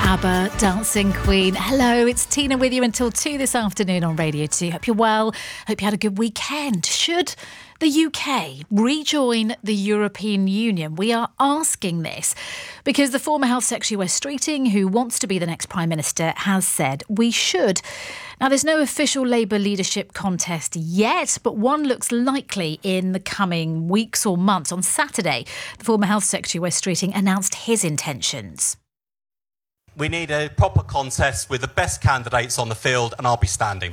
ABBA, Dancing Queen. Hello, it's Tina with you until 2 this afternoon on Radio 2. Hope you're well. Hope you had a good weekend. Should the UK rejoin the European Union? We are asking this because the former Health Secretary Wes Streeting, who wants to be the next Prime Minister, has said we should. Now, there's no official Labour leadership contest yet, but one looks likely in the coming weeks or months. On Saturday, the former Health Secretary Wes Streeting announced his intentions. We need a proper contest with the best candidates on the field, and I'll be standing.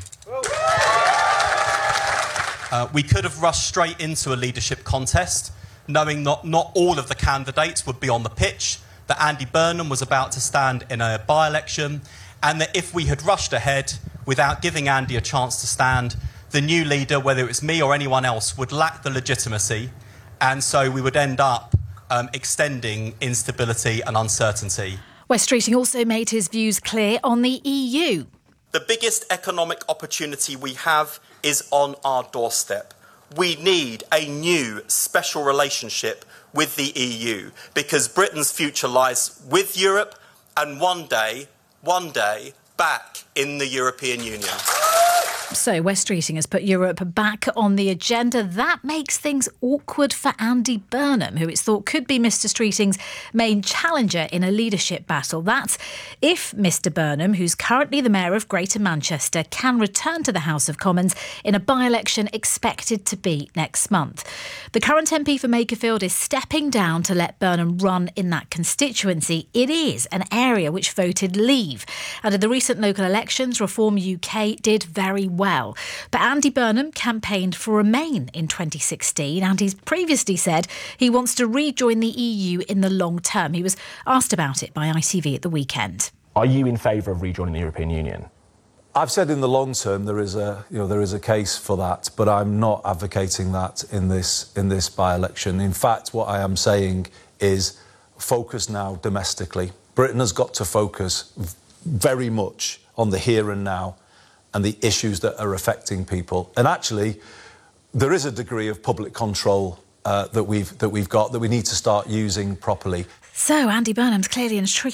We could have rushed straight into a leadership contest, knowing not all of the candidates would be on the pitch, that Andy Burnham was about to stand in a by-election, and that if we had rushed ahead without giving Andy a chance to stand, the new leader, whether it was me or anyone else, would lack the legitimacy, and so we would end up extending instability and uncertainty. Wes Streeting also made his views clear on the EU. The biggest economic opportunity we have is on our doorstep. We need a new special relationship with the EU because Britain's future lies with Europe and one day, back in the European Union. So Wes Streeting has put Europe back on the agenda. That makes things awkward for Andy Burnham, who it's thought could be Mr Streeting's main challenger in a leadership battle. That's if Mr Burnham, who's currently the Mayor of Greater Manchester, can return to the House of Commons in a by-election expected to be next month. The current MP for Makerfield is stepping down to let Burnham run in that constituency. It is an area which voted Leave. And in the recent local elections, Reform UK did very well. But Andy Burnham campaigned for Remain in 2016 and he's previously said he wants to rejoin the EU in the long term. He was asked about it by ITV at the weekend. Are you in favour of rejoining the European Union? I've said in the long term there is a case for that, but I'm not advocating that in this by-election. In fact, what I am saying is focus now domestically. Britain has got to focus very much on the here and now and the issues that are affecting people. And actually, there is a degree of public control that we've got that we need to start using properly. So Andy Burnham's clearly in a tricky